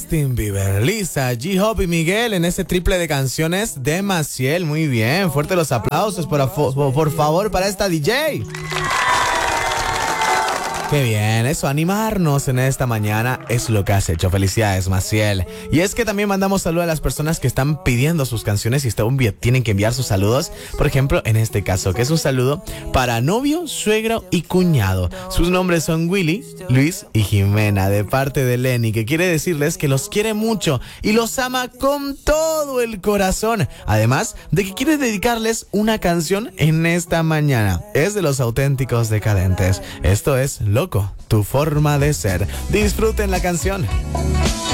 Justin Bieber, Lisa, J-Hope y Miguel en ese triple de canciones de Maciel. Muy bien, fuerte los aplausos por favor para esta DJ. Qué bien, eso, animarnos en esta mañana es lo que has hecho. Felicidades, Maciel. Y es que también mandamos saludos a las personas que están pidiendo sus canciones y tienen que enviar sus saludos. Por ejemplo, en este caso, que es un saludo para novio, suegro y cuñado. Sus nombres son Willy, Luis y Jimena, de parte de Lenny, que quiere decirles que los quiere mucho y los ama con todo el corazón. Además de que quiere dedicarles una canción en esta mañana. Es de Los Auténticos Decadentes. Esto es Loco, tu forma de ser. Disfruten la canción.